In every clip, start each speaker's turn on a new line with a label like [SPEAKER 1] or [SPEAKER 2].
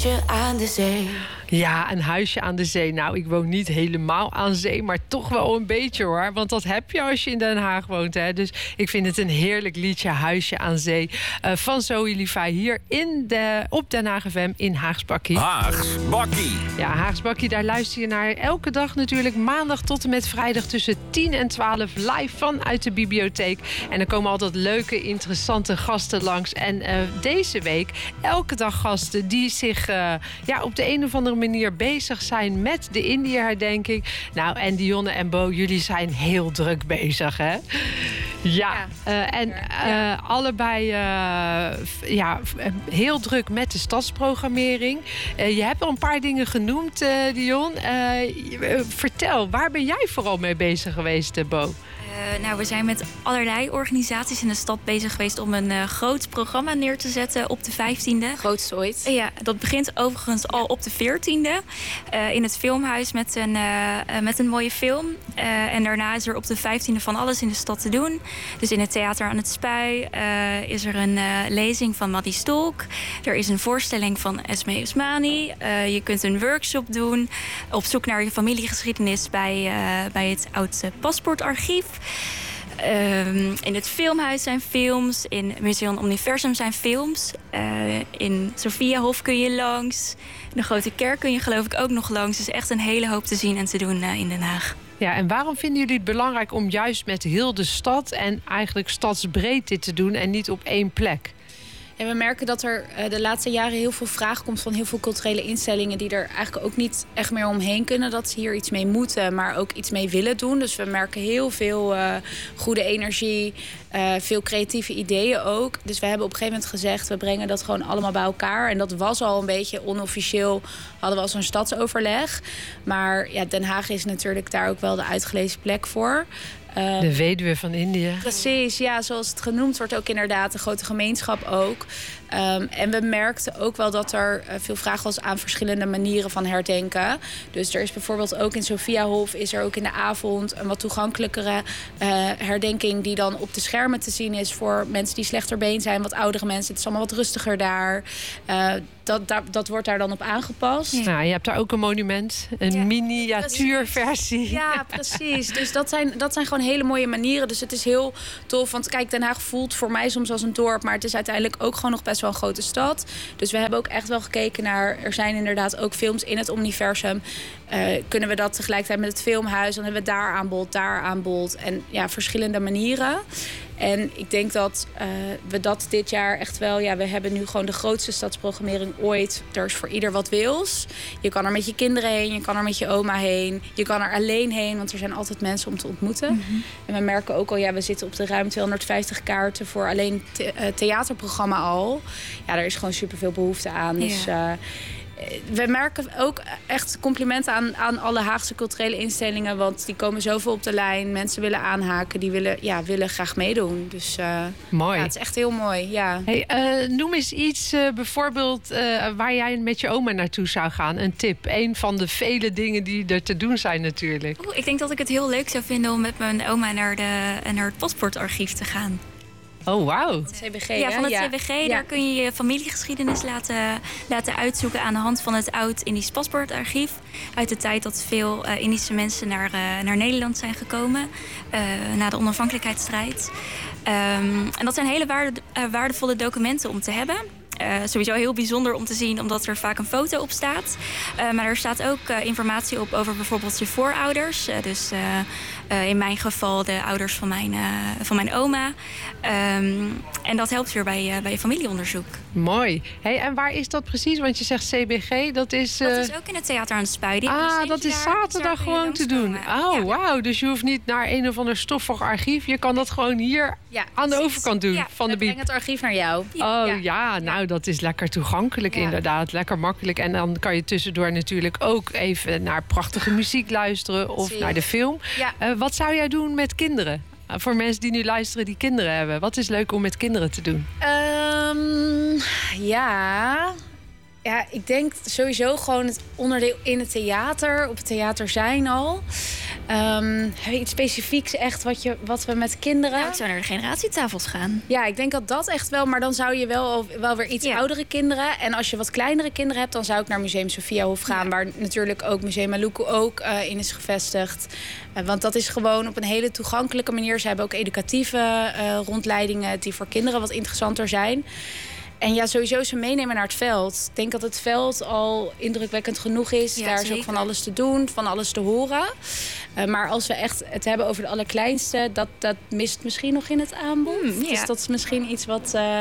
[SPEAKER 1] Aan de zee.
[SPEAKER 2] Ja, een huisje aan de zee. Nou, ik woon niet helemaal aan zee, maar toch wel een beetje hoor. Want dat heb je als je in Den Haag woont. Hè? Dus ik vind het een heerlijk liedje, Huisje aan Zee. Van Zoe Levi hier op Den Haag FM in Haags Bakkie.
[SPEAKER 3] Haags Bakkie.
[SPEAKER 2] Ja, Haags Bakkie, daar luister je naar elke dag natuurlijk. Maandag tot en met vrijdag tussen 10 en 12 live vanuit de bibliotheek. En er komen altijd leuke, interessante gasten langs. En deze week elke dag gasten die zich op de een of andere manier bezig zijn met de Indië-herdenking. Nou, en Dionne en Bo, jullie zijn heel druk bezig, hè? Ja, allebei heel druk met de stadsprogrammering. Je hebt al een paar dingen genoemd, Dion. Vertel, waar ben jij vooral mee bezig geweest, Bo?
[SPEAKER 4] We zijn met allerlei organisaties in de stad bezig geweest om een groot programma neer te zetten op de 15e.
[SPEAKER 5] Grootste ooit.
[SPEAKER 4] Ja, dat begint overigens al op de 14e. In het filmhuis met een mooie film. En daarna is er op de 15e van alles in de stad te doen. Dus in het Theater aan het Spui is er een lezing van Maddie Stolk. Er is een voorstelling van Esme Usmani. Je kunt een workshop doen op zoek naar je familiegeschiedenis bij het Oud Paspoortarchief. In het filmhuis zijn films. In Museum Universum zijn films. In Sophiahof kun je langs. In de Grote Kerk kun je geloof ik ook nog langs. Dus echt een hele hoop te zien en te doen in Den Haag.
[SPEAKER 2] Ja, en waarom vinden jullie het belangrijk om juist met heel de stad en eigenlijk stadsbreed dit te doen en niet op één plek?
[SPEAKER 5] En we merken dat er de laatste jaren heel veel vraag komt van heel veel culturele instellingen die er eigenlijk ook niet echt meer omheen kunnen. Dat ze hier iets mee moeten, maar ook iets mee willen doen. Dus we merken heel veel goede energie, veel creatieve ideeën ook. Dus we hebben op een gegeven moment gezegd, we brengen dat gewoon allemaal bij elkaar. En dat was al een beetje onofficieel, hadden we al zo'n stadsoverleg. Maar ja, Den Haag is natuurlijk daar ook wel de uitgelezen plek voor.
[SPEAKER 2] De weduwe van Indië.
[SPEAKER 5] Precies, ja, zoals het genoemd wordt ook inderdaad. De grote gemeenschap ook. En we merkten ook wel dat er veel vraag was aan verschillende manieren van herdenken. Dus er is bijvoorbeeld ook in Sophiahof is er ook in de avond een wat toegankelijkere herdenking die dan op de schermen te zien is voor mensen die slechter been zijn, wat oudere mensen. Het is allemaal wat rustiger daar. Dat wordt daar dan op aangepast.
[SPEAKER 2] Ja. Nou, je hebt daar ook een monument, een miniatuurversie.
[SPEAKER 5] Ja, precies. Dus dat zijn gewoon hele mooie manieren. Dus het is heel tof. Want kijk, Den Haag voelt voor mij soms als een dorp, maar het is uiteindelijk ook gewoon nog best wel een grote stad. Dus we hebben ook echt wel gekeken naar, er zijn inderdaad ook films in het Universum. Kunnen we dat tegelijkertijd met het filmhuis? Dan hebben we daar aanbod. En ja, verschillende manieren. En ik denk dat we dat dit jaar echt wel... Ja, we hebben nu gewoon de grootste stadsprogrammering ooit. Er is voor ieder wat wils. Je kan er met je kinderen heen, je kan er met je oma heen. Je kan er alleen heen, want er zijn altijd mensen om te ontmoeten. Mm-hmm. En we merken ook al, ja, we zitten op de ruim 250 kaarten... voor alleen theaterprogramma al. Ja, daar is gewoon superveel behoefte aan. Ja. Dus... we merken ook echt complimenten aan alle Haagse culturele instellingen. Want die komen zoveel op de lijn. Mensen willen aanhaken. Die willen graag meedoen. Dus
[SPEAKER 2] mooi.
[SPEAKER 5] Ja, het is echt heel mooi. Ja.
[SPEAKER 2] Hey, noem eens iets bijvoorbeeld waar jij met je oma naartoe zou gaan. Een tip. Een van de vele dingen die er te doen zijn natuurlijk.
[SPEAKER 4] Ik denk dat ik het heel leuk zou vinden om met mijn oma naar het paspoortarchief te gaan.
[SPEAKER 2] Oh, wauw.
[SPEAKER 5] CBG,
[SPEAKER 4] ja, van het CBG. Daar kun je je familiegeschiedenis laten uitzoeken aan de hand van het Oud-Indisch Paspoortarchief. Uit de tijd dat veel Indische mensen naar Nederland zijn gekomen na de onafhankelijkheidsstrijd. En dat zijn hele waardevolle documenten om te hebben. Sowieso heel bijzonder om te zien, omdat er vaak een foto op staat. Maar er staat ook informatie op over bijvoorbeeld je voorouders. Dus in mijn geval de ouders van mijn oma. En dat helpt weer bij je familieonderzoek.
[SPEAKER 2] Mooi. Hey, en waar is dat precies? Want je zegt CBG, dat is...
[SPEAKER 4] Dat is ook in het Theater aan het Spui.
[SPEAKER 2] Dat is zaterdag gewoon te doen. Oh, wauw. Dus je hoeft niet naar een of ander stoffig archief. Je kan dat gewoon hier aan de overkant doen van de bieb.
[SPEAKER 5] Breng het archief naar jou.
[SPEAKER 2] Nou, dat is lekker toegankelijk inderdaad. Lekker makkelijk. En dan kan je tussendoor natuurlijk ook even naar prachtige muziek luisteren of naar de film. Ja. Wat zou jij doen met kinderen? Voor mensen die nu luisteren die kinderen hebben. Wat is leuk om met kinderen te doen?
[SPEAKER 5] Ja, ik denk sowieso gewoon het onderdeel in het theater. Op het theater zijn al. Heb je iets specifieks echt wat we met kinderen...
[SPEAKER 4] Nou, ik zou naar de generatietafels gaan.
[SPEAKER 5] Ja, ik denk dat echt wel. Maar dan zou je wel weer iets oudere kinderen. En als je wat kleinere kinderen hebt, dan zou ik naar Museum Sophiahof gaan. Waar natuurlijk ook Museum Maluku ook in is gevestigd. Want dat is gewoon op een hele toegankelijke manier. Ze hebben ook educatieve rondleidingen die voor kinderen wat interessanter zijn. En ja, sowieso ze meenemen naar het veld. Ik denk dat het veld al indrukwekkend genoeg is.
[SPEAKER 4] Ja,
[SPEAKER 5] daar
[SPEAKER 4] zeker.
[SPEAKER 5] is ook van alles te doen, van alles te horen. Maar als we echt het hebben over de allerkleinste... dat mist misschien nog in het aanbod. Dus dat is misschien iets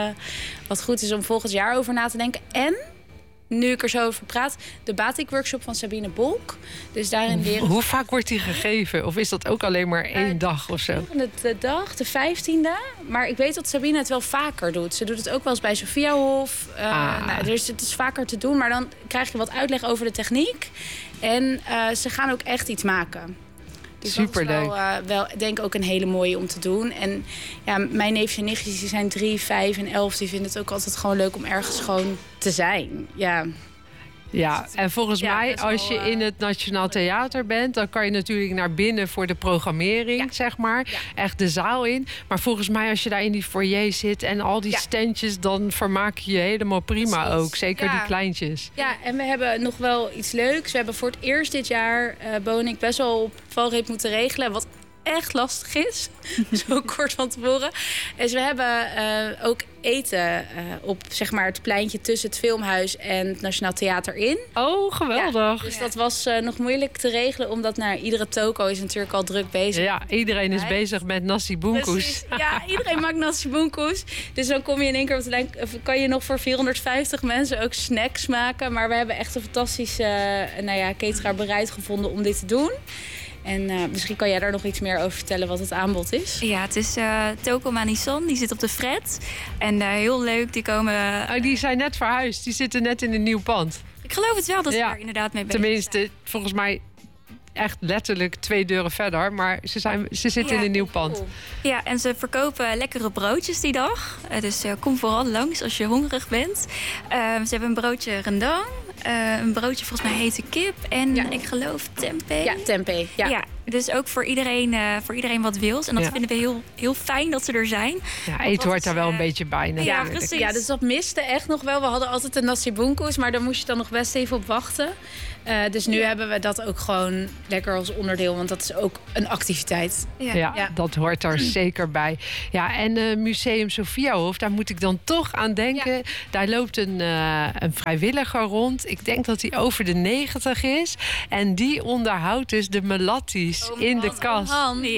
[SPEAKER 5] wat goed is om volgend jaar over na te denken. En, nu ik er zo over praat, de batik-workshop van Sabine Bolk. Dus daarin leren...
[SPEAKER 2] Hoe vaak wordt die gegeven? Of is dat ook alleen maar 1 dag of zo?
[SPEAKER 5] De dag, de 15e. Maar ik weet dat Sabine het wel vaker doet. Ze doet het ook wel eens bij Sophiahof. Dus het is vaker te doen. Maar dan krijg je wat uitleg over de techniek. En ze gaan ook echt iets maken. Dus
[SPEAKER 2] superleuk.
[SPEAKER 5] Dat is wel denk ik ook een hele mooie om te doen. En ja, mijn neefjes en nichtjes die zijn 3, 5 en 11. Die vinden het ook altijd gewoon leuk om ergens gewoon te zijn. Ja.
[SPEAKER 2] Ja, en volgens mij als je in het Nationaal Theater bent... dan kan je natuurlijk naar binnen voor de programmering, zeg maar. Ja. Echt de zaal in. Maar volgens mij als je daar in die foyer zit en al die standjes... dan vermaak je je helemaal prima. Precies. Ook. Zeker die kleintjes.
[SPEAKER 5] Ja, en we hebben nog wel iets leuks. We hebben voor het eerst dit jaar, Bo en ik, best wel op valreep moeten regelen... wat echt lastig is, zo kort van tevoren. Dus we hebben ook eten op zeg maar, het pleintje tussen het Filmhuis en het Nationaal Theater in.
[SPEAKER 2] Oh, geweldig.
[SPEAKER 5] Ja, dus dat was nog moeilijk te regelen, omdat iedere toko is natuurlijk al druk bezig.
[SPEAKER 2] Ja, iedereen is bezig met nasi boenkoes.
[SPEAKER 5] Ja, iedereen maakt nasi boenkoes. Dus dan kom je in één keer op de lijn, kan je nog voor 450 mensen ook snacks maken. Maar we hebben echt een fantastische cateraar bereid gevonden om dit te doen. En misschien kan jij daar nog iets meer over vertellen wat het aanbod is.
[SPEAKER 4] Ja, het is Toko Manison. Die zit op de Fred. En heel leuk, die komen...
[SPEAKER 2] die zijn net verhuisd. Die zitten net in een nieuw pand.
[SPEAKER 4] Ik geloof het wel dat ze er inderdaad mee bezig zijn.
[SPEAKER 2] Tenminste, volgens mij echt letterlijk 2 deuren verder. Maar ze zitten in een nieuw pand.
[SPEAKER 5] Cool.
[SPEAKER 4] Ja, en ze verkopen lekkere broodjes die dag. Dus kom vooral langs als je hongerig bent. Ze hebben een broodje rendang. Een broodje volgens mij hete kip. En ik geloof tempeh.
[SPEAKER 5] Ja, tempeh. Ja.
[SPEAKER 4] Dus ook voor iedereen wat wils. En dat vinden we heel, heel fijn dat ze er zijn.
[SPEAKER 2] Ja, eten hoort daar wel een beetje bij.
[SPEAKER 4] Ja, precies.
[SPEAKER 5] Ja, dus dat miste echt nog wel. We hadden altijd een nasi boenkoes, maar daar moest je dan nog best even op wachten. Dus nu hebben we dat ook gewoon lekker als onderdeel. Want dat is ook een activiteit.
[SPEAKER 2] Ja, dat hoort er zeker bij. Ja, en Museum Sophiahof, daar moet ik dan toch aan denken. Ja. Daar loopt een vrijwilliger rond. Ik denk dat hij over de 90 is. En die onderhoudt dus de melatties in de kast.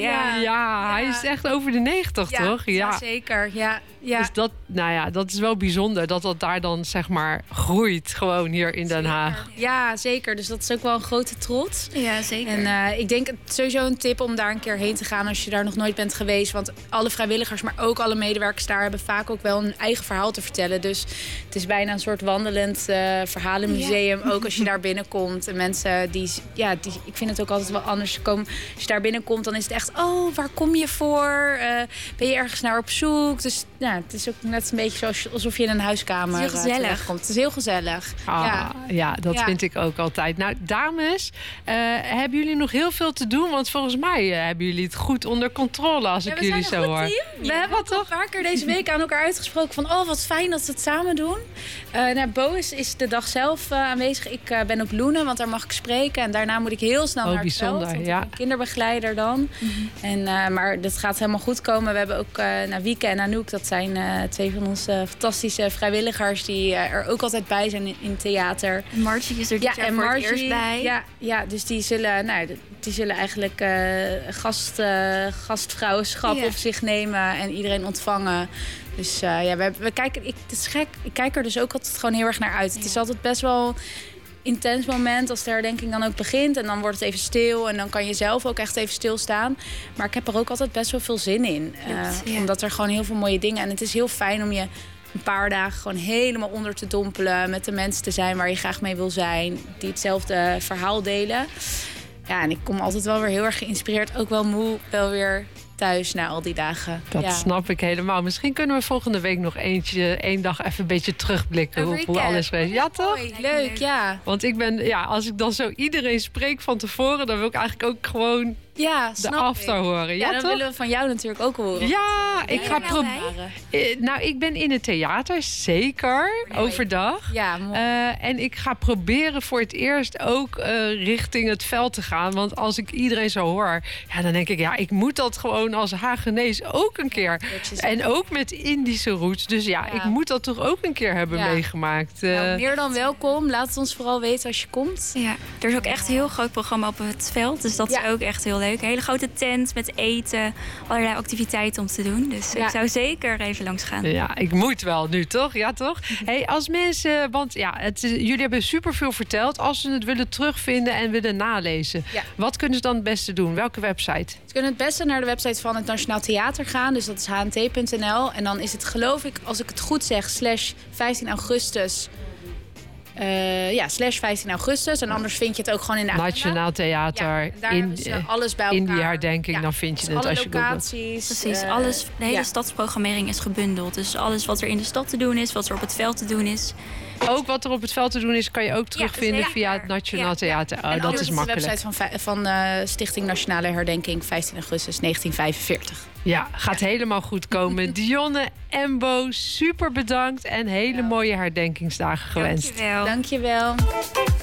[SPEAKER 2] Ja, hij is echt over de 90, toch?
[SPEAKER 5] Ja, zeker. Ja.
[SPEAKER 2] Dus dat is wel bijzonder dat dat daar dan zeg maar groeit, gewoon hier in Den Haag.
[SPEAKER 5] Ja, zeker. Dus dat is ook wel een grote trots.
[SPEAKER 4] Ja, zeker.
[SPEAKER 5] En ik denk sowieso een tip om daar een keer heen te gaan als je daar nog nooit bent geweest. Want alle vrijwilligers, maar ook alle medewerkers daar hebben vaak ook wel een eigen verhaal te vertellen. Dus het is bijna een soort wandelend verhalenmuseum. Ja. Ook als je daar binnenkomt. En mensen ik vind het ook altijd wel anders. Als je daar binnenkomt, dan is het echt, waar kom je voor? Ben je ergens naar op zoek? Dus het is ook net een beetje alsof je in een huiskamer
[SPEAKER 4] het is heel gezellig.
[SPEAKER 5] komt. Het is heel gezellig.
[SPEAKER 2] Ja, dat vind ik ook altijd. Nou, dames, hebben jullie nog heel veel te doen? Want volgens mij hebben jullie het goed onder controle als ik jullie zo hoor.
[SPEAKER 5] We hebben toch een paar keer deze week aan elkaar uitgesproken van wat fijn dat ze het samen doen. Bo is de dag zelf aanwezig. Ik ben op Loenen, want daar mag ik spreken. En daarna moet ik heel snel naar het veld. Want ik ben kinderbegeleider dan. Mm-hmm. Maar dat gaat helemaal goed komen. We hebben ook Wieke en Anouk, dat zijn 2 van onze fantastische vrijwilligers die er ook altijd bij zijn in het theater.
[SPEAKER 4] En Margie is er dit jaar voor het eerst bij.
[SPEAKER 5] Ja, dus die zullen eigenlijk gastvrouwenschap op zich nemen en iedereen ontvangen. Dus we kijken, het is gek, ik kijk er dus ook altijd gewoon heel erg naar uit. Ja. Het is altijd best wel intens moment als de herdenking dan ook begint. En dan wordt het even stil en dan kan je zelf ook echt even stilstaan. Maar ik heb er ook altijd best wel veel zin in. Omdat er gewoon heel veel mooie dingen... En het is heel fijn om je een paar dagen gewoon helemaal onder te dompelen. Met de mensen te zijn waar je graag mee wil zijn. Die hetzelfde verhaal delen. Ja, en ik kom altijd wel weer heel erg geïnspireerd. Ook wel moe, wel weer thuis na al die dagen.
[SPEAKER 2] Dat snap ik helemaal. Misschien kunnen we volgende week nog één dag even een beetje terugblikken op hoe alles is. Ja, toch?
[SPEAKER 5] Leuk, ja.
[SPEAKER 2] Want ik ben, als ik dan zo iedereen spreek van tevoren, dan wil ik eigenlijk ook gewoon
[SPEAKER 5] Ja,
[SPEAKER 2] de
[SPEAKER 5] snap
[SPEAKER 2] after
[SPEAKER 5] ik.
[SPEAKER 2] horen. Ja,
[SPEAKER 5] dan
[SPEAKER 2] toch?
[SPEAKER 5] willen we van jou natuurlijk ook horen.
[SPEAKER 2] Ja, ik ga
[SPEAKER 4] proberen.
[SPEAKER 2] Nou, ik ben in het theater, zeker.
[SPEAKER 5] Mooi.
[SPEAKER 2] Overdag.
[SPEAKER 5] Ja, mooi.
[SPEAKER 2] En ik ga proberen voor het eerst ook richting het veld te gaan. Want als ik iedereen zo hoor, dan denk ik... ja, ik moet dat gewoon als Hagenees ook een keer. En ook met Indische roots. Dus ik moet dat toch ook een keer hebben meegemaakt.
[SPEAKER 5] Nou, meer dan welkom. Laat het ons vooral weten als je komt.
[SPEAKER 4] Ja, er is ook echt een heel groot programma op het veld. Dus dat is ook echt heel leuk. Een hele grote tent met eten. Allerlei activiteiten om te doen. Dus ik zou zeker even langs gaan.
[SPEAKER 2] Ja, ik moet wel nu, toch? Ja, toch? Hey, als mensen... Want jullie hebben superveel verteld. Als ze het willen terugvinden en willen nalezen. Ja. Wat kunnen ze dan het beste doen? Welke website?
[SPEAKER 5] Ze kunnen het beste naar de website van het Nationaal Theater gaan. Dus dat is hnt.nl. En dan is het, geloof ik, als ik het goed zeg, /15 augustus... /15 augustus. En anders vind je het ook gewoon in de agenda.
[SPEAKER 2] Nationaal Theater.
[SPEAKER 5] Alles bij elkaar.
[SPEAKER 2] In die herdenking, dan vind je het
[SPEAKER 5] alle
[SPEAKER 2] als je
[SPEAKER 5] locaties.
[SPEAKER 4] Precies, alles. De hele stadsprogrammering is gebundeld. Dus alles wat er in de stad te doen is, wat er op het veld te doen is.
[SPEAKER 2] Ook wat er op het veld te doen is, kan je ook terugvinden via het Nationaal Theater. Oh, dat is makkelijk.
[SPEAKER 5] De website van Stichting Nationale Herdenking, 15 augustus 1945.
[SPEAKER 2] Ja, gaat helemaal goed komen. Dionne en Bo, super bedankt en hele mooie herdenkingsdagen gewenst.
[SPEAKER 4] Dankjewel.